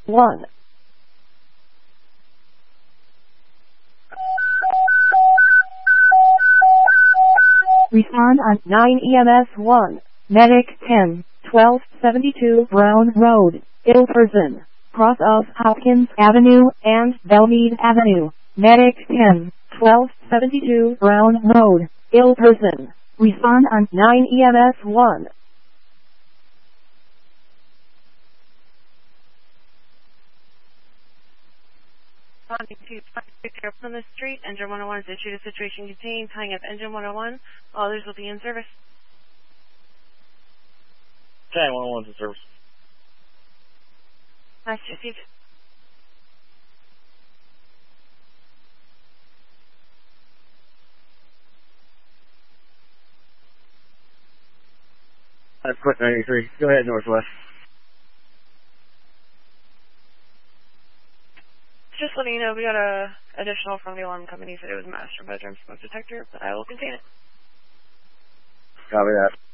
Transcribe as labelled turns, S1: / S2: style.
S1: 1. Respond on 9 EMS 1. Medic 10, 1272 Brown Road, ill person, cross of Hopkins Avenue and Belmead Avenue. Medic 10, 1272 Brown Road, ill person. Respond on 9 EMS 1.
S2: Responding to pick up on the street. Engine 101 is issued a situation contained. Tying up Engine 101. All others will be in service.
S3: Okay, 101's in service.
S2: Nice received.
S3: That's quick 93. Go ahead, Northwest.
S2: Just letting you know, we got a additional from the alarm company said it was a master bedroom smoke detector, but I will contain it.
S3: Copy that.